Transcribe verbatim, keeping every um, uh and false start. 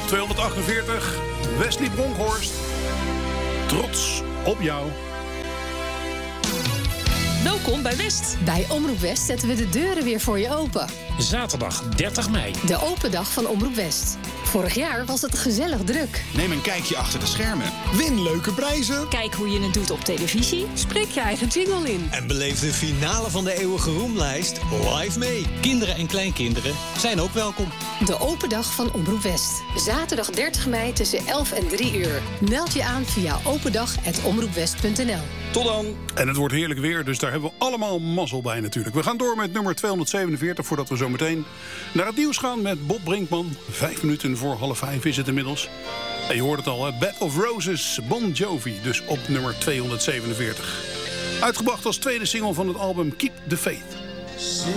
tweehonderdachtenveertig, Wesley Bronkhorst. Trots op jou. Welkom bij West. Bij Omroep West zetten we de deuren weer voor je open. Zaterdag dertig mei. De open dag van Omroep West. Vorig jaar was het gezellig druk. Neem een kijkje achter de schermen. Win leuke prijzen. Kijk hoe je het doet op televisie. Spreek je eigen jingle in. En beleef de finale van de eeuwige roemlijst live mee. Kinderen en kleinkinderen zijn ook welkom. De open dag van Omroep West. Zaterdag dertig mei tussen elf en drie uur. Meld je aan via opendag apenstaartje omroepwest punt n l. Tot dan. En het wordt heerlijk weer, dus daar hebben we allemaal mazzel bij natuurlijk. We gaan door met nummer tweehonderdzevenenveertig... voordat we zo meteen naar het nieuws gaan met Bob Brinkman. Vijf minuten voor half vijf is het inmiddels. En je hoort het al, hè? Bed of Roses, Bon Jovi, dus op nummer tweehonderdzevenenveertig. Uitgebracht als tweede single van het album Keep the Faith.